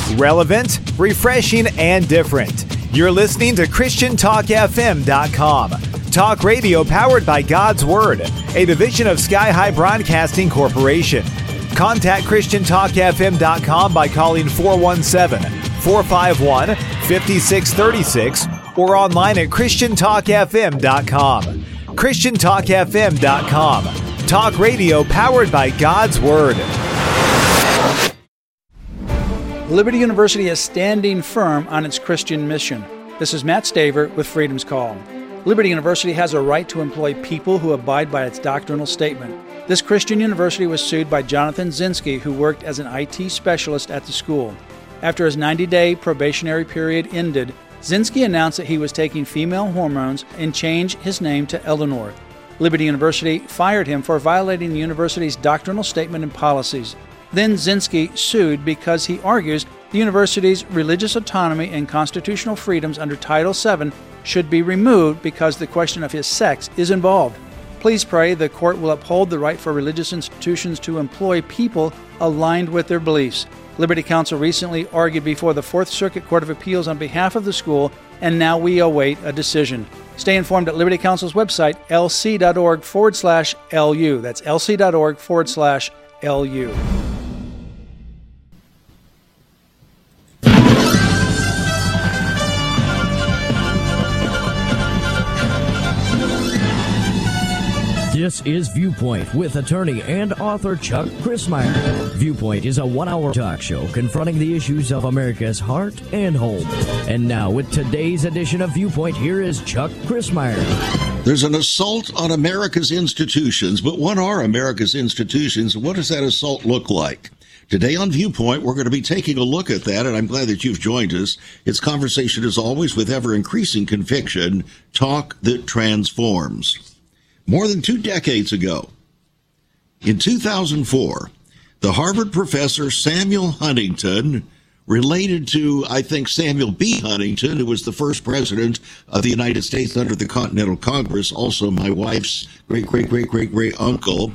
Relevant, refreshing, and different. You're listening to ChristianTalkFM.com. Talk radio powered by God's Word, a division of Sky High Broadcasting Corporation. Contact ChristianTalkFM.com by calling 417-451-5636 or online at ChristianTalkFM.com. ChristianTalkFM.com. Talk radio powered by God's Word. Liberty University is standing firm on its Christian mission. This is Matt Staver with Freedom's Call. Liberty University has a right to employ people who abide by its doctrinal statement. This Christian university was sued by Jonathan Zinski, who worked as an IT specialist at the school. After his 90-day probationary period ended, Zinski announced that he was taking female hormones and changed his name to Eleanor. Liberty University fired him for violating the university's doctrinal statement and policies. Then Zinski sued because he argues the university's religious autonomy and constitutional freedoms under Title VII should be removed because the question of his sex is involved. Please pray the court will uphold the right for religious institutions to employ people aligned with their beliefs. Liberty Counsel recently argued before the Fourth Circuit Court of Appeals on behalf of the school, and now we await a decision. Stay informed at Liberty Counsel's website, lc.org/LU. That's lc.org/LU. This is Viewpoint with attorney and author Chuck Crismier. Viewpoint is a one-hour talk show confronting the issues of America's heart and home. And now, with today's edition of Viewpoint, here is Chuck Crismier. There's an assault on America's institutions, but what are America's institutions? What does that assault look like? Today on Viewpoint, we're going to be taking a look at that, and I'm glad that you've joined us. It's conversation, as always, with ever-increasing conviction, talk that transforms. More than 2 decades ago, in 2004, the Harvard professor Samuel Huntington, related to, I think, Samuel B. Huntington, who was the first president of the United States under the Continental Congress, also my wife's great uncle,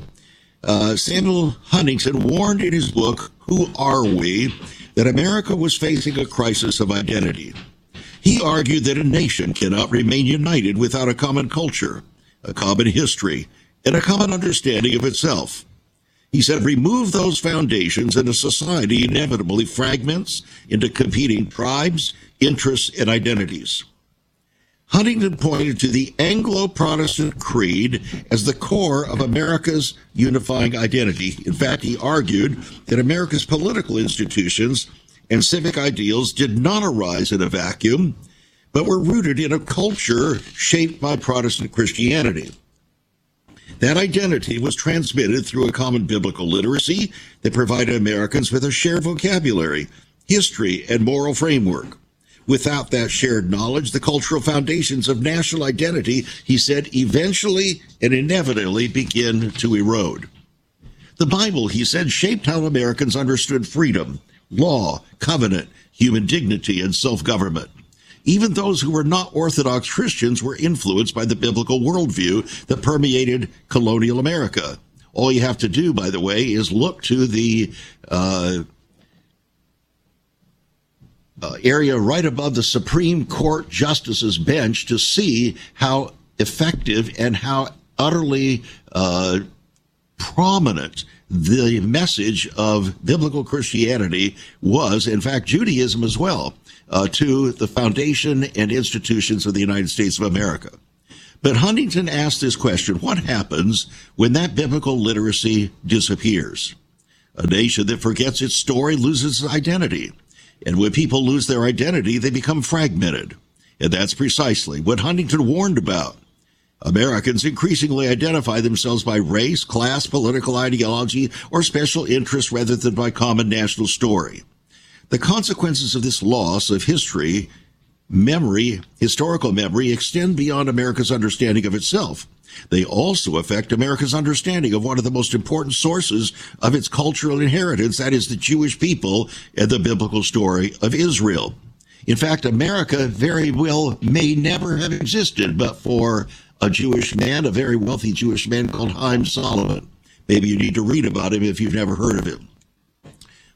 Samuel Huntington warned in his book, Who Are We?, that America was facing a crisis of identity. He argued that a nation cannot remain united without a common culture, a common history, and a common understanding of itself. He said, remove those foundations and a society inevitably fragments into competing tribes, interests, and identities. Huntington pointed to the Anglo-Protestant creed as the core of America's unifying identity. In fact, he argued that America's political institutions and civic ideals did not arise in a vacuum, but were rooted in a culture shaped by Protestant Christianity. That identity was transmitted through a common biblical literacy that provided Americans with a shared vocabulary, history, and moral framework. Without that shared knowledge, the cultural foundations of national identity, he said, eventually and inevitably begin to erode. The Bible, he said, shaped how Americans understood freedom, law, covenant, human dignity, and self-government. Even those who were not Orthodox Christians were influenced by the biblical worldview that permeated colonial America. All you have to do, by the way, is look to the area right above the Supreme Court Justice's bench to see how effective and how utterly prominent the message of biblical Christianity was, in fact, Judaism as well, to the foundation and institutions of the United States of America. But Huntington asked this question, what happens when that biblical literacy disappears? A nation that forgets its story loses its identity. And when people lose their identity, they become fragmented. And that's precisely what Huntington warned about. Americans increasingly identify themselves by race, class, political ideology, or special interests rather than by common national story. The consequences of this loss of history, historical memory, extend beyond America's understanding of itself. They also affect America's understanding of one of the most important sources of its cultural inheritance, that is the Jewish people and the biblical story of Israel. In fact, America very well may never have existed but for a Jewish man, a very wealthy Jewish man called Haim Solomon. Maybe you need to read about him if you've never heard of him.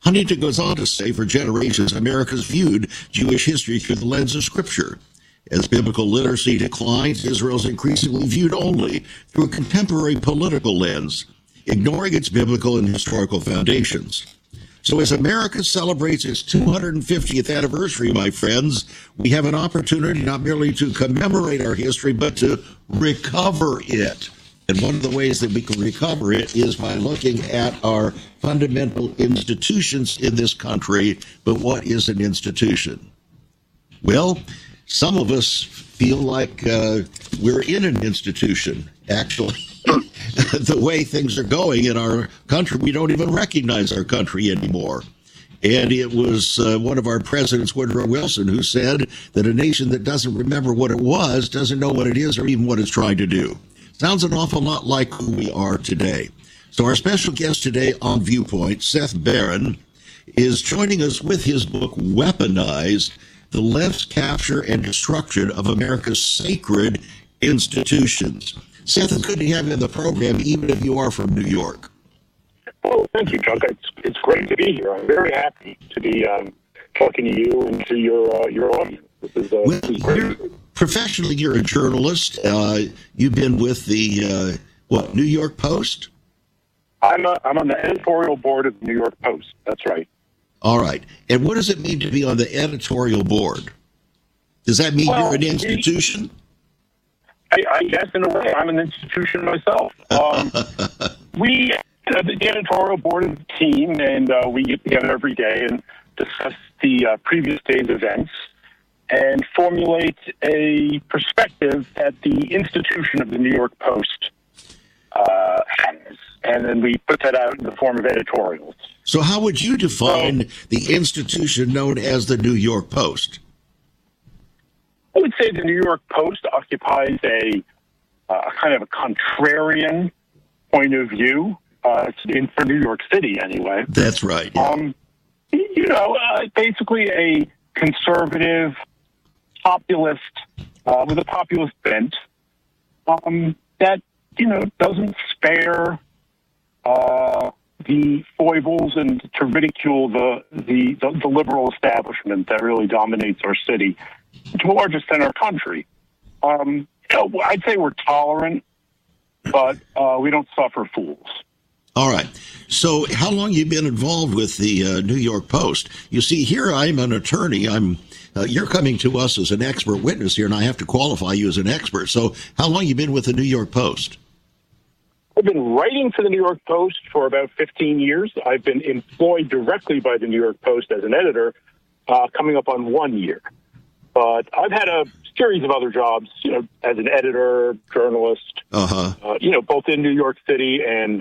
Huntington goes on to say, for generations, America's viewed Jewish history through the lens of Scripture. As biblical literacy declines, Israel is increasingly viewed only through a contemporary political lens, ignoring its biblical and historical foundations. So as America celebrates its 250th anniversary, my friends, we have an opportunity not merely to commemorate our history, but to recover it. And one of the ways that we can recover it is by looking at our fundamental institutions in this country. But what is an institution? Well, some of us feel like we're in an institution, actually. The way things are going in our country, we don't even recognize our country anymore. And it was one of our presidents, Woodrow Wilson, who said that a nation that doesn't remember what it was doesn't know what it is or even what it's trying to do. Sounds an awful lot like who we are today. So our special guest today on Viewpoint, Seth Barron, is joining us with his book, Weaponized: The Left's Capture and Destruction of America's Sacred Institutions. Seth, it's good to have you in the program, even if you are from New York. Well, thank you, Chuck. It's great to be here. I'm very happy to be talking to you and to your audience. This is great. Professionally, you're a journalist. You've been with the, New York Post? I'm on the editorial board of the New York Post. That's right. All right. And what does it mean to be on the editorial board? Does that mean you're an institution? I guess, in a way, I'm an institution myself. We, the editorial board is a team, and we get together every day and discuss the previous day's events and formulate a perspective that the institution of the New York Post has. And then we put that out in the form of editorials. So how would you define the institution known as the New York Post? I would say the New York Post occupies a kind of a contrarian point of view for New York City, anyway. That's right. Yeah. Basically a conservative populist with a populist bent that doesn't spare the foibles and to ridicule the liberal establishment that really dominates our city to a large extent our country. I'd say we're tolerant, but we don't suffer fools. All right. So how long have you been involved with the New York Post? You see, here I'm an attorney. You're coming to us as an expert witness here, and I have to qualify you as an expert. So how long have you been with the New York Post? I've been writing for the New York Post for about 15 years. I've been employed directly by the New York Post as an editor, coming up on 1 year. But I've had a series of other jobs, as an editor, journalist, both in New York City and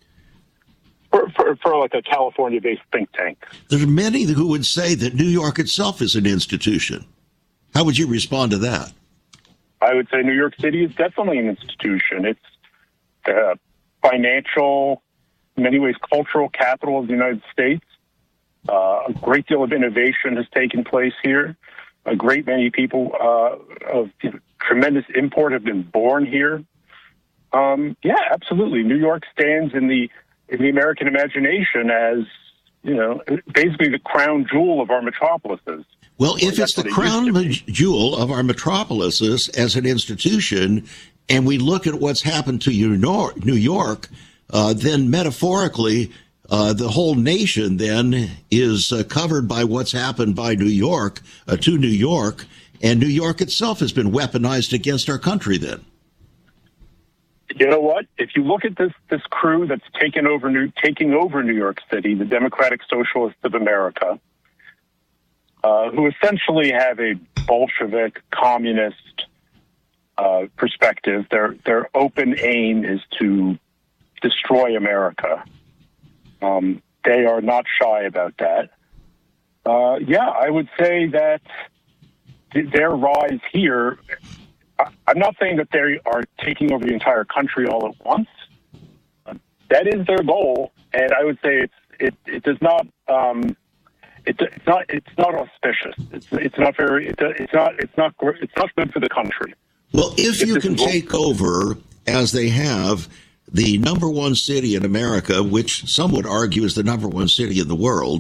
for like a California-based think tank. There are many who would say that New York itself is an institution. How would you respond to that? I would say New York City is definitely an institution. It's financial, in many ways, cultural capital of the United States. A great deal of innovation has taken place here. A great many people of tremendous import have been born here. Absolutely. New York stands in the American imagination as, basically the crown jewel of our metropolises. Well, if it's the crown jewel of our metropolises as an institution, and we look at what's happened to New York, then metaphorically, the whole nation then is covered by what's happened by New York to New York, and New York itself has been weaponized against our country then. You know what? If you look at this crew that's taking over New York City, the Democratic Socialists of America, who essentially have a Bolshevik communist perspective, their open aim is to destroy America. They are not shy about that. I would say that their rise here, I'm not saying that they are taking over the entire country all at once. That is their goal, and I would say it does not. It's not auspicious. It's not good for the country. Well, if you can take over, as they have, the number one city in America, which some would argue is the number one city in the world,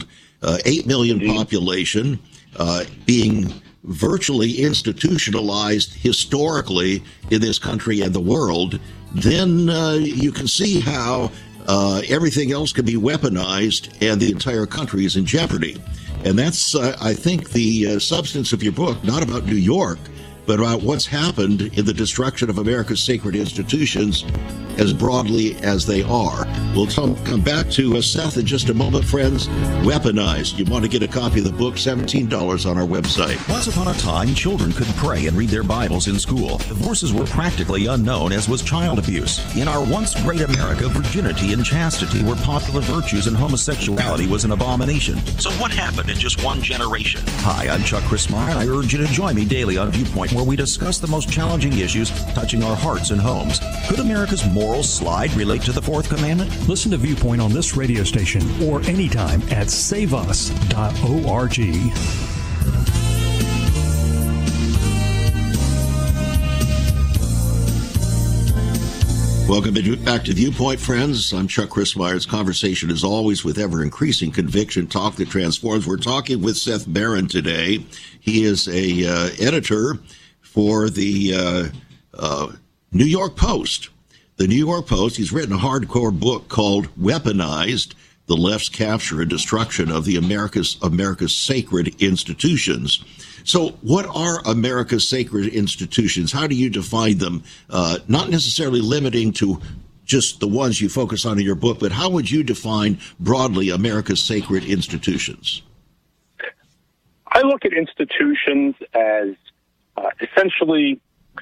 8 million population, being virtually institutionalized historically in this country and the world, then you can see how everything else can be weaponized and the entire country is in jeopardy. And that's, I think, the substance of your book, not about New York, but about what's happened in the destruction of America's sacred institutions as broadly as they are. We'll come back to Seth in just a moment, friends. Weaponized. You want to get a copy of the book, $17 on our website. Once upon a time, children could pray and read their Bibles in school. Divorces were practically unknown, as was child abuse. In our once great America, virginity and chastity were popular virtues and homosexuality was an abomination. So what happened in just one generation? Hi, I'm Chuck Christmeyer, and I urge you to join me daily on Viewpoint, where we discuss the most challenging issues touching our hearts and homes. Could America's moral slide relate to the fourth commandment? Listen to Viewpoint on this radio station or anytime at saveus.org. Welcome back to Viewpoint, friends. I'm Chuck Christmeyer's conversation, as always, with ever-increasing conviction, talk that transforms. We're talking with Seth Barron today. He is a editor for the New York Post. The New York Post. He's written a hardcore book called Weaponized, The Left's Capture and Destruction of the America's Sacred Institutions. So what are America's sacred institutions? How do you define them? Not necessarily limiting to just the ones you focus on in your book, but how would you define broadly America's sacred institutions? I look at institutions as essentially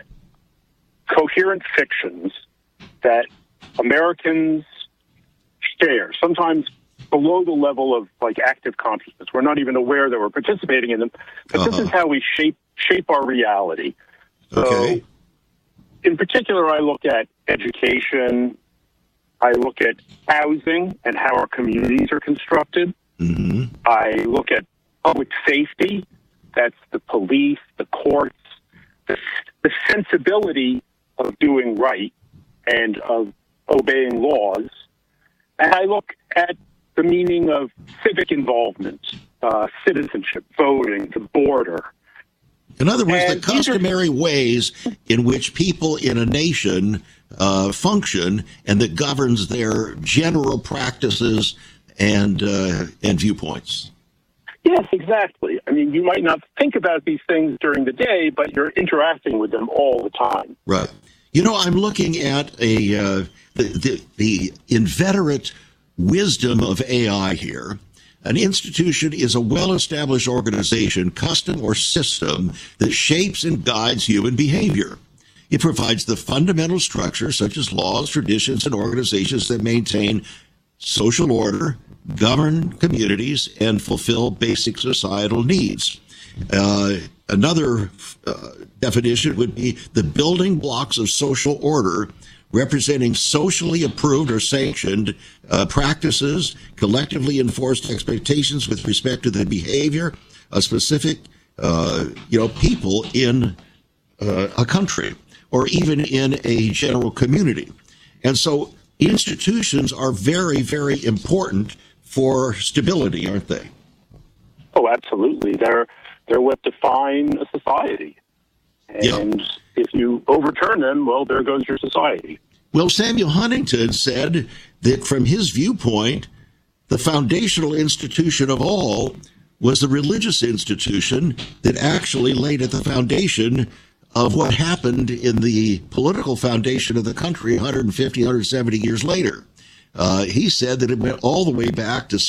coherent fictions that Americans share, sometimes below the level of like active consciousness. We're not even aware that we're participating in them, but this is how we shape our reality. So, in particular, I look at education. I look at housing and how our communities are constructed. Mm-hmm. I look at public safety. That's the police, the courts, the sensibility of doing right and of obeying laws. And I look at the meaning of civic involvement, citizenship, voting, the border. In other words, the customary ways in which people in a nation function and that governs their general practices and viewpoints. Yes, exactly. I mean, you might not think about these things during the day, but you're interacting with them all the time. Right. You know, I'm looking at the inveterate wisdom of AI here. An institution is a well-established organization, custom, or system that shapes and guides human behavior. It provides the fundamental structure, such as laws, traditions, and organizations that maintain social order, govern communities, and fulfill basic societal needs. Another definition would be the building blocks of social order, representing socially approved or sanctioned practices, collectively enforced expectations with respect to the behavior of specific, people in a country or even in a general community. And so institutions are very, very important for stability, aren't they? Oh, absolutely. They're what define a society. And if you overturn them, well, there goes your society. Well, Samuel Huntington said that from his viewpoint, the foundational institution of all was the religious institution that actually laid at the foundation of what happened in the political foundation of the country 150, 170 years later. He said that it went all the way back to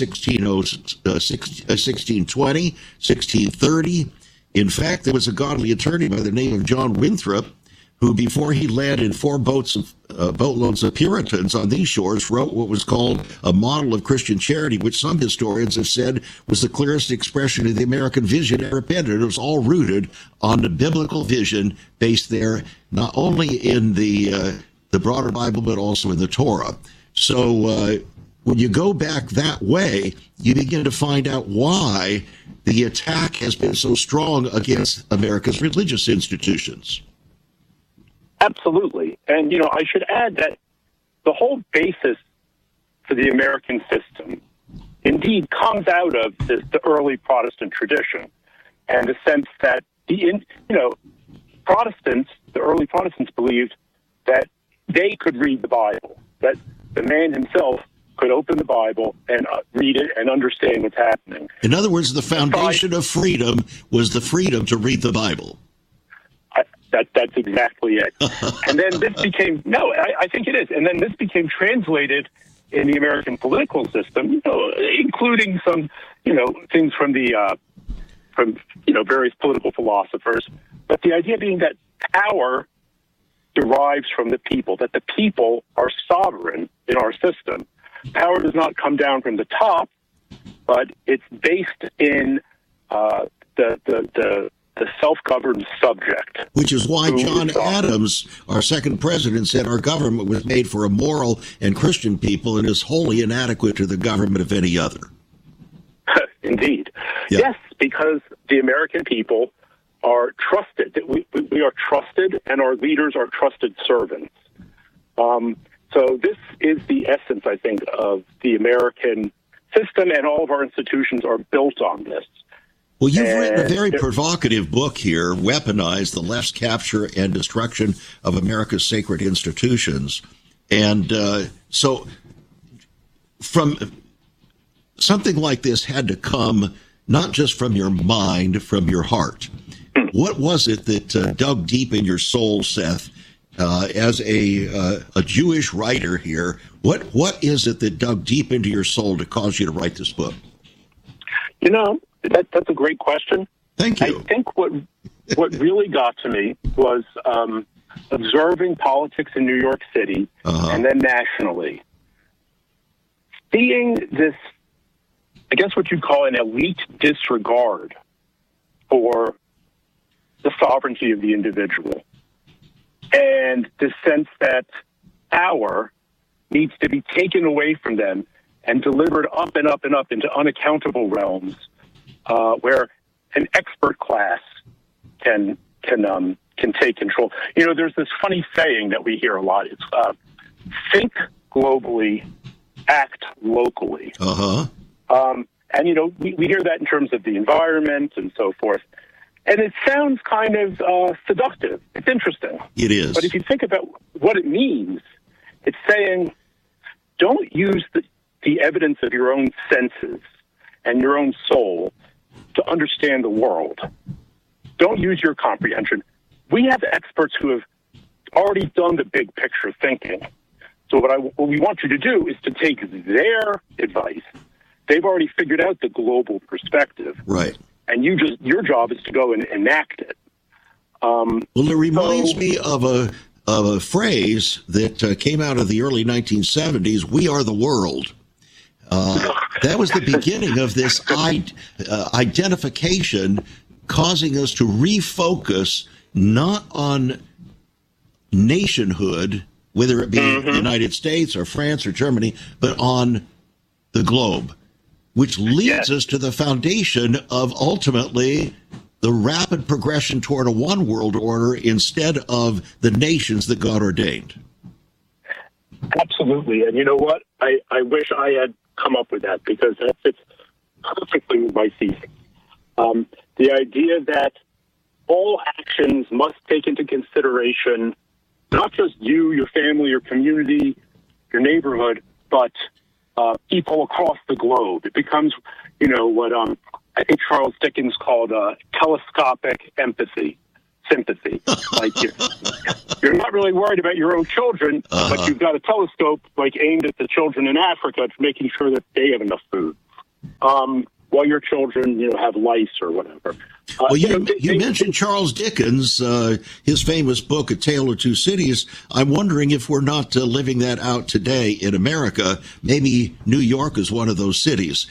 1620, 1630. In fact, there was a godly attorney by the name of John Winthrop who, before he landed 4 boatloads of Puritans on these shores, wrote what was called a model of Christian charity, which some historians have said was the clearest expression of the American vision ever penned. It was all rooted on the biblical vision based there, not only in the broader Bible, but also in the Torah. So when you go back that way, you begin to find out why the attack has been so strong against America's religious institutions. Absolutely. And, I should add that the whole basis for the American system indeed comes out of the early Protestant tradition, and the sense that Protestants, the early Protestants, believed that they could read the Bible, that the man himself could open the Bible and read it and understand what's happening. In other words, the foundation of freedom was the freedom to read the Bible. That's exactly it. And then this became, I think it is. And then this became translated in the American political system, including some, things from various political philosophers. But the idea being that power derives from the people, that the people are sovereign in our system. Power does not come down from the top, but it's based in the self-governed subject. Which is why John Adams, our second president, said our government was made for a moral and Christian people and is wholly inadequate to the government of any other. Indeed. Yeah. Yes, because the American people are trusted. We are trusted, and our leaders are trusted servants. So this is the essence, I think, of the American system, and all of our institutions are built on this. Well, you've written a very provocative book here, Weaponize: The Left's Capture and Destruction of America's Sacred Institutions. And so from something like this had to come not just from your mind, from your heart. What was it that dug deep in your soul, Seth, as a Jewish writer here? What is it that dug deep into your soul to cause you to write this book? That's a great question. Thank you. I think what really got to me was observing politics in New York City and then nationally. Seeing this, I guess what you'd call an elite disregard for the sovereignty of the individual, and the sense that power needs to be taken away from them and delivered up and up and up into unaccountable realms, where an expert class can take control. There's this funny saying that we hear a lot. It's think globally, act locally. And we hear that in terms of the environment and so forth. And it sounds kind of seductive. It's interesting. It is. But if you think about what it means, it's saying don't use the evidence of your own senses and your own soul to understand the world. Don't use your comprehension. We have experts who have already done the big picture thinking. So what we want you to do is to take their advice. They've already figured out the global perspective. Right. And your job is to go and enact it. Well, it reminds me of a phrase that came out of the early 1970s, "We are the world." That was the beginning of this identification, causing us to refocus not on nationhood, whether it be the United States or France or Germany, but on the globe, which leads us to the foundation of ultimately the rapid progression toward a one world order instead of the nations that God ordained. Absolutely. And you know what? I wish I had come up with that, because that fits perfectly with my thesis. The idea that all actions must take into consideration not just you, your family, your community, your neighborhood, but people across the globe. It becomes, what I think Charles Dickens called telescopic sympathy. Like you're not really worried about your own children, but you've got a telescope aimed at the children in Africa, making sure that they have enough food, while your children, have lice or whatever. Well, you mentioned Charles Dickens, his famous book, A Tale of Two Cities. I'm wondering if we're not living that out today in America. Maybe New York is one of those cities,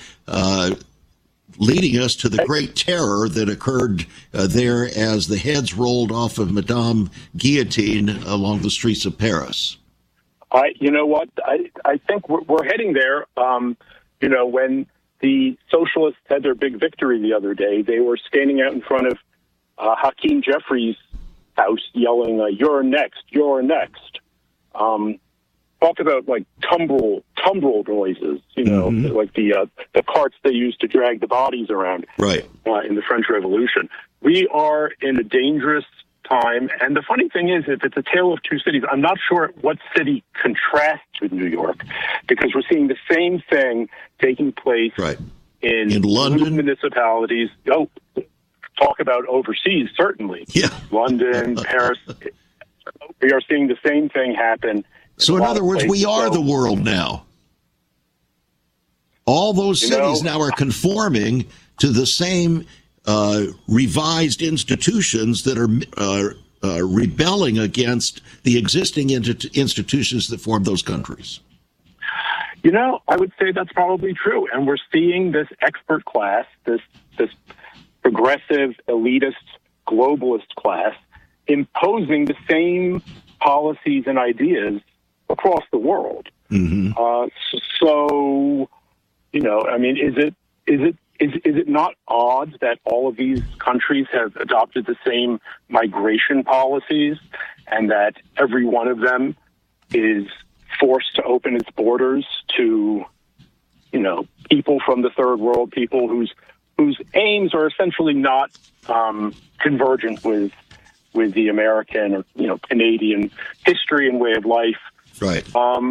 leading us to the great terror that occurred there as the heads rolled off of Madame Guillotine along the streets of Paris. You know what? I think we're heading there. When the socialists had their big victory the other day, they were standing out in front of Hakeem Jeffries' house yelling, "You're next, you're next." And talk about like tumbrel noises, like the carts they used to drag the bodies around. Right. In the French Revolution. We are in a dangerous time, and the funny thing is, if it's a tale of two cities, I'm not sure what city contrasts with New York, because we're seeing the same thing taking place in London municipalities. Oh, talk about overseas, certainly. Yeah. London, Paris. We are seeing the same thing happen. So, in other words, we are the world now. All those cities now are conforming to the same revised institutions that are rebelling against the existing institutions that form those countries. I would say that's probably true. And we're seeing this expert class, this progressive, elitist, globalist class, imposing the same policies and ideas across the world. Mm-hmm. Is it not odd that all of these countries have adopted the same migration policies, and that every one of them is forced to open its borders to, people from the third world, people whose aims are essentially not convergent with the American or Canadian history and way of life? Right.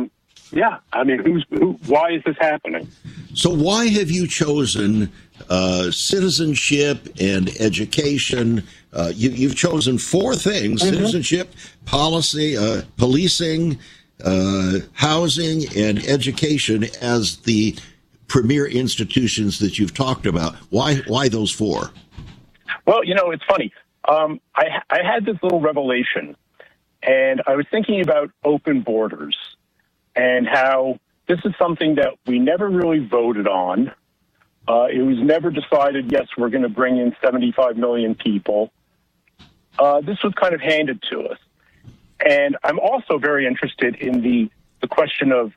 Why is this happening? So why have you chosen citizenship and education? You've chosen four things: citizenship, policy, policing, housing, and education as the premier institutions that you've talked about. Why those four? Well, it's funny. I had this little revelation, and I was thinking about open borders and how this is something that we never really voted on. It was never decided, yes, we're going to bring in 75 million people. This was kind of handed to us. And I'm also very interested in the question of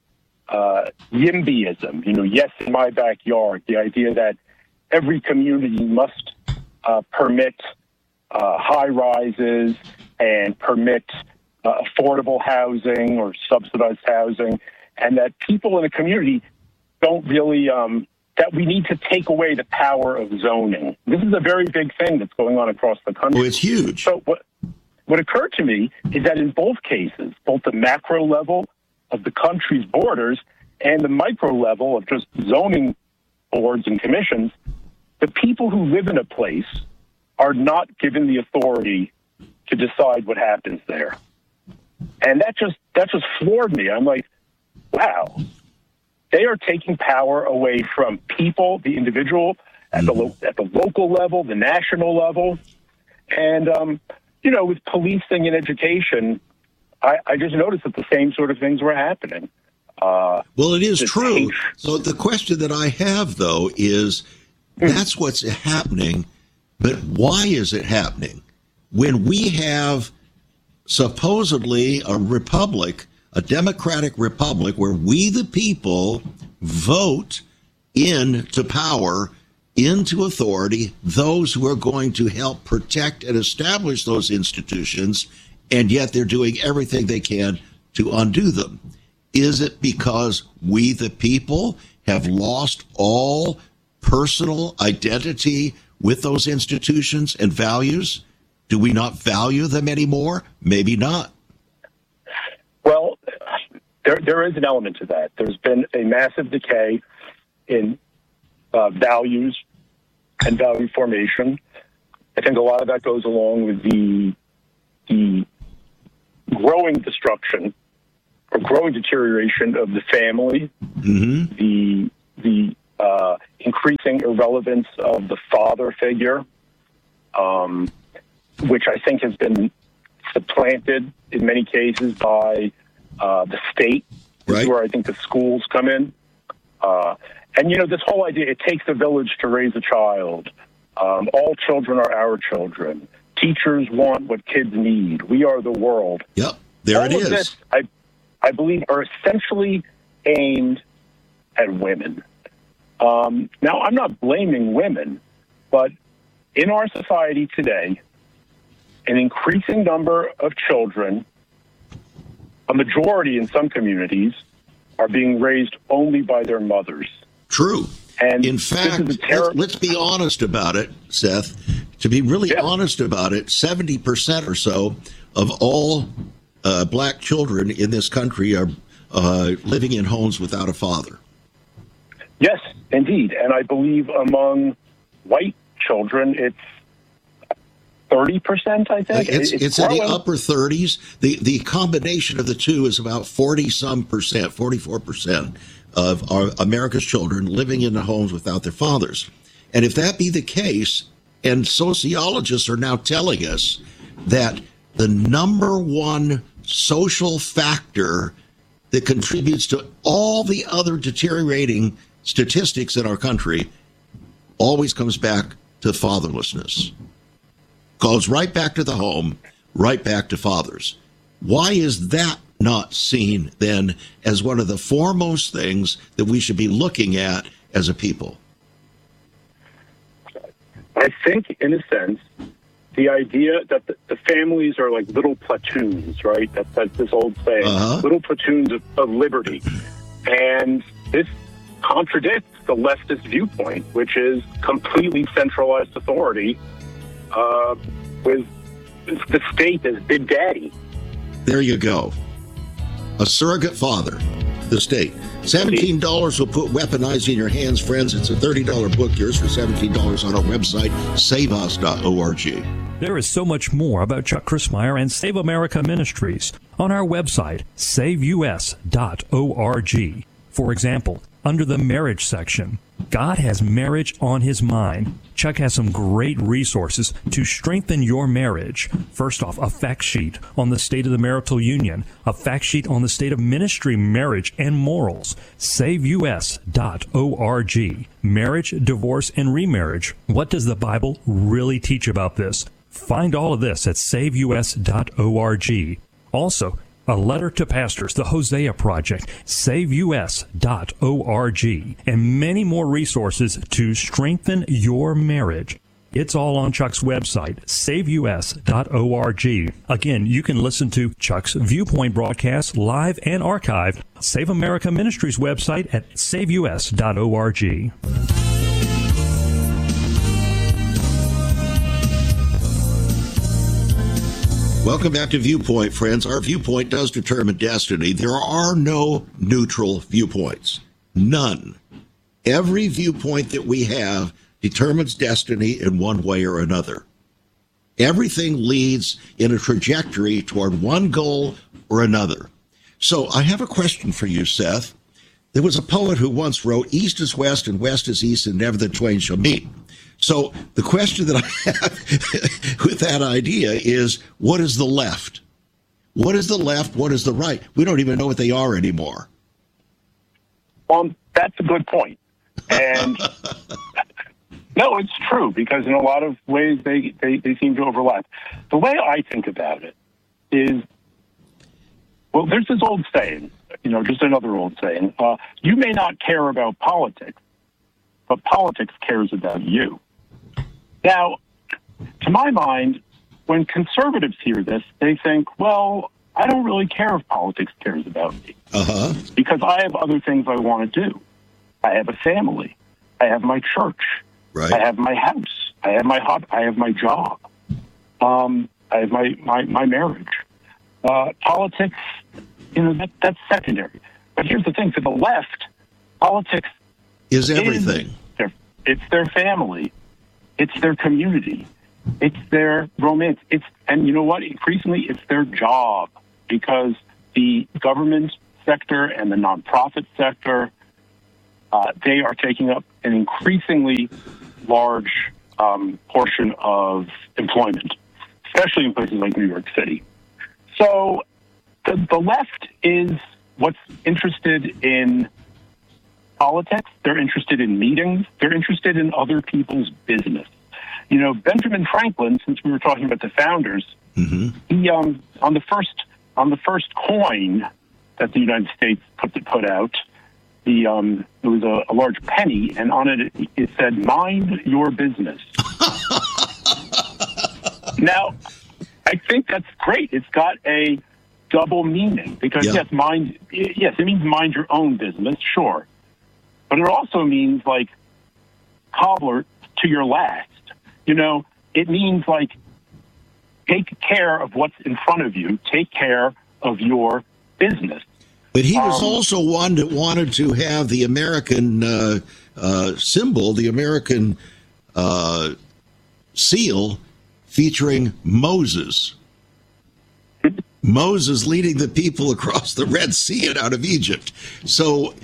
YIMBYism, yes, in my backyard, the idea that every community must permit high rises and permit affordable housing or subsidized housing, and that people in a community don't really, that we need to take away the power of zoning. This is a very big thing that's going on across the country. Oh, it's huge. So what occurred to me is that in both cases, both the macro level of the country's borders and the micro level of just zoning boards and commissions, the people who live in a place are not given the authority to decide what happens there. And that just floored me. I'm like, wow, they are taking power away from people, the individual, at the local level, the national level. And, with policing and education, I just noticed that the same sort of things were happening. Well, it is true. So the question that I have, though, is that's what's happening, but why is it happening? When we have supposedly a republic, a democratic republic, where we the people vote into power, into authority, those who are going to help protect and establish those institutions, and yet they're doing everything they can to undo them. Is it because we the people have lost all personal identity with those institutions and values? Do we not value them anymore? Maybe not. Well, there is an element to that. There's been a massive decay in values and value formation. I think a lot of that goes along with the growing destruction or growing deterioration of the family, the increasing irrelevance of the father figure, which I think has been supplanted in many cases by the state, right, where I think the schools come in. And, this whole idea, it takes a village to raise a child. All children are our children. Teachers want what kids need. We are the world. Yep, there all it is. This, I believe, are essentially aimed at women. Now, I'm not blaming women, but in our society today, an increasing number of children a majority in some communities are being raised only by their mothers. True. And in fact, let's be honest about it, Seth. To be really honest about it, 70% or so of all black children in this country are living in homes without a father. Yes, indeed. And I believe among white children, it's 30%, I think. It's in the upper 30s. The combination of the two is about 44% of America's children living in the homes without their fathers. And if that be the case, and sociologists are now telling us that the number one social factor that contributes to all the other deteriorating statistics in our country always comes back to fatherlessness. Goes right back to the home, right back to fathers. Why is that not seen then as one of the foremost things that we should be looking at as a people? I think, in a sense, the idea that the families are like little platoons, right? That's this old saying, little platoons of liberty. And this contradicts the leftist viewpoint, which is completely centralized authority with the state as Big Daddy. There you go. A surrogate father, the state. $17 will put Weaponized in your hands, friends. It's a $30 book. Yours for $17 on our website, saveus.org. There is so much more about Chuck Crismier and Save America Ministries on our website, saveus.org. For example, under the marriage section, God has marriage on his mind. Chuck has some great resources to strengthen your marriage. First off, a fact sheet on the state of the marital union, a fact sheet on the state of ministry, marriage, and morals. SaveUS.org. Marriage, divorce, and remarriage. What does the Bible really teach about this? Find all of this at SaveUS.org. Also, a letter to pastors, the Hosea Project, SaveUS.org, and many more resources to strengthen your marriage. It's all on Chuck's website, SaveUS.org. Again, you can listen to Chuck's Viewpoint broadcast live and archived. Save America Ministries website at SaveUS.org. Welcome back to Viewpoint, friends. Our viewpoint does determine destiny. There are no neutral viewpoints. None. Every viewpoint that we have determines destiny in one way or another. Everything leads in a trajectory toward one goal or another. So I have a question for you, Seth. There was a poet who once wrote, "East is west and west is east, and never the twain shall meet." So the question that I have with that idea is, what is the left? What is the left? What is the right? We don't even know what they are anymore. That's a good point. And no, it's true, because in a lot of ways they seem to overlap. The way I think about it is, well, there's this old saying, just another old saying, you may not care about politics, but politics cares about you. Now, to my mind, when conservatives hear this, they think, well, I don't really care if politics cares about me, because I have other things I want to do. I have a family. I have my church. Right. I have my house. I have my hobby. I have my job. I have my marriage. Politics, that's secondary. But here's the thing: for the left, politics is everything. It's their family. It's their community. It's their romance. And you know what? Increasingly, it's their job, because the government sector and the nonprofit sector, they are taking up an increasingly large portion of employment, especially in places like New York City. So the left is what's interested in politics. They're interested in meetings. They're interested in other people's business. Benjamin Franklin, since we were talking about the founders, he on the first coin that the United States put out, it was a large penny, and on it said, "Mind your business." Now, I think that's great. It's got a double meaning because yes, it means mind your own business, sure, but it also means like cobbler to your last. It means like take care of what's in front of you, take care of your business. But he was also one that wanted to have the American symbol, the American seal, featuring Moses. Moses leading the people across the Red Sea and out of Egypt. So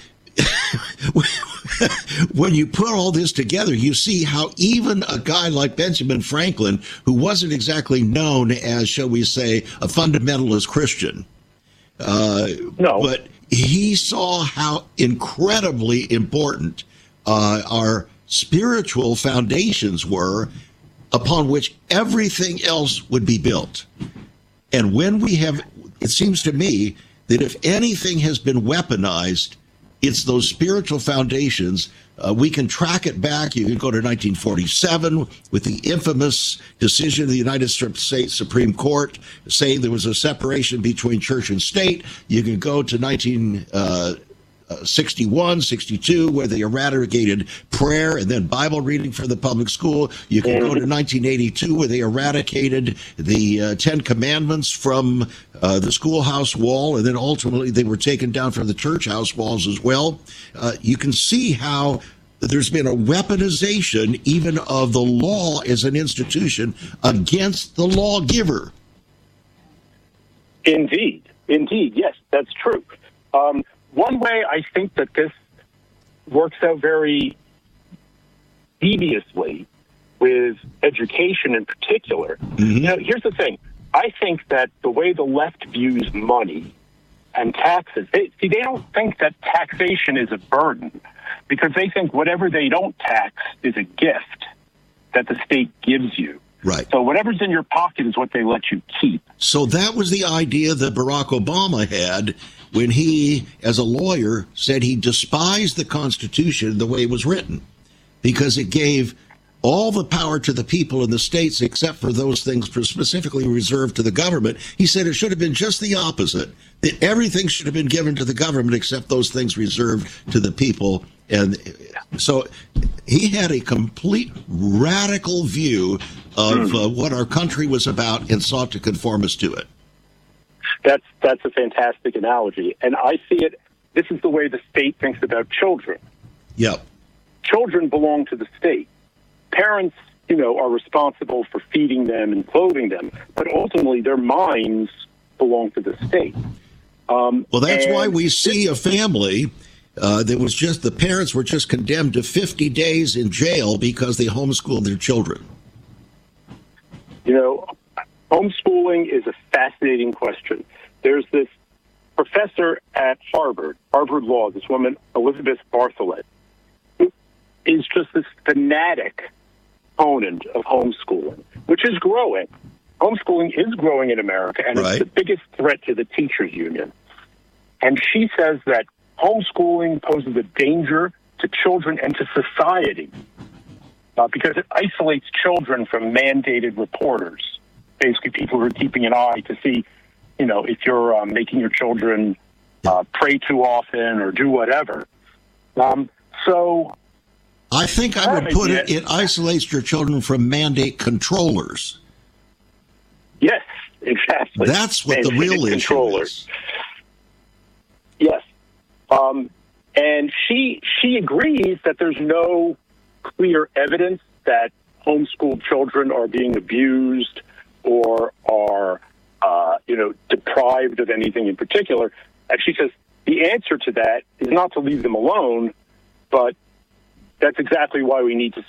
when you put all this together, you see how even a guy like Benjamin Franklin, who wasn't exactly known as, shall we say, a fundamentalist Christian, but he saw how incredibly important our spiritual foundations were upon which everything else would be built. And when we have, it seems to me that if anything has been weaponized, it's those spiritual foundations. We can track it back. You can go to 1947 with the infamous decision of the United States Supreme Court saying there was a separation between church and state. You can go to 1961, 62, where they eradicated prayer and then Bible reading for the public school. You can go to 1982, where they eradicated the Ten Commandments from the schoolhouse wall, and then ultimately they were taken down from the church house walls as well. You can see how there's been a weaponization even of the law as an institution against the lawgiver. Indeed, yes, that's true. One way I think that this works out very deviously with education in particular. Here's the thing. I think that the way the left views money and taxes, they don't think that taxation is a burden because they think whatever they don't tax is a gift that the state gives you. Right. So whatever's in your pocket is what they let you keep. So that was the idea that Barack Obama had when he, as a lawyer, said he despised the Constitution the way it was written because it gave all the power to the people in the states except for those things specifically reserved to the government. He said it should have been just the opposite, that everything should have been given to the government except those things reserved to the people. And so he had a complete radical view of what our country was about and sought to conform us to it. That's a fantastic analogy. And I see it, this is the way the state thinks about children. Yep. Children belong to the state. Parents, are responsible for feeding them and clothing them, but ultimately their minds belong to the state. Well, that's why we see a family that was just, the parents were just condemned to 50 days in jail because they homeschooled their children. Homeschooling is a fascinating question. There's this professor at Harvard Law, this woman, Elizabeth Bartholet, who is just this fanatic opponent of homeschooling, which is growing. Homeschooling is growing in America, and It's the biggest threat to the teachers' union. And she says that homeschooling poses a danger to children and to society because it isolates children from mandated reporters, basically people who are keeping an eye to see, if you're making your children pray too often or do whatever. So I think I would put it isolates your children from mandate controllers. Yes, exactly. That's what the real issue is. Yes. And she agrees that there's no clear evidence that homeschooled children are being abused or are, deprived of anything in particular. And she says the answer to that is not to leave them alone, but that's exactly why we need to